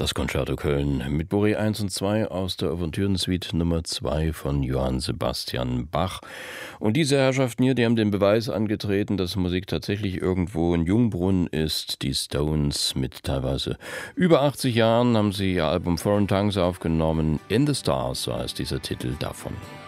Das Concerto Köln mit Bourrée 1 und 2 aus der Ouvertürensuite Nummer 2 von Johann Sebastian Bach. Und diese Herrschaften hier, die haben den Beweis angetreten, dass Musik tatsächlich irgendwo ein Jungbrunnen ist. Die Stones mit teilweise über 80 Jahren haben sie ihr Album Foreign Tongues aufgenommen. In the Stars, so heißt dieser Titel davon.